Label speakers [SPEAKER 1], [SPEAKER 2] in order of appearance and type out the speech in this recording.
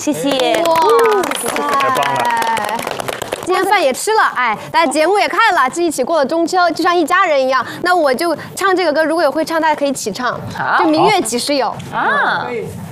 [SPEAKER 1] 谢谢。
[SPEAKER 2] 哇，
[SPEAKER 3] 太棒了！
[SPEAKER 2] 今天饭也吃了，哎，大家节目也看了，这一起过了中秋，就像一家人一样。那我就唱这个歌，如果有会唱，大家可以一起唱。就明月几时有
[SPEAKER 1] 啊。